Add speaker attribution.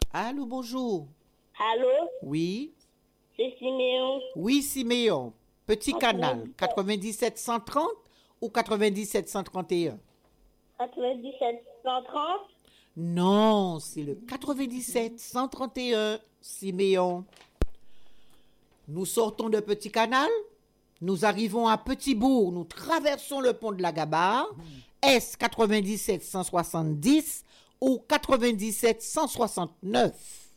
Speaker 1: Allô, bonjour.
Speaker 2: Allô,
Speaker 1: Oui.
Speaker 2: c'est Siméon.
Speaker 1: Oui, Siméon. Petit canal,
Speaker 2: 97.
Speaker 1: 97 130 ou 97 131?
Speaker 2: 97 130.
Speaker 1: Non, c'est le 97 131, Siméon. Nous sortons de Petit Canal, nous arrivons à Petit-Bourg, nous traversons le pont de la Gabarre. Est 97 170 ou 97 169?